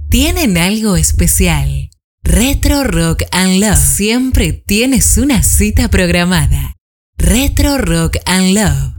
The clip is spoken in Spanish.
tienen algo especial. Retro Rock and Love. Siempre tienes una cita programada. Retro Rock and Love.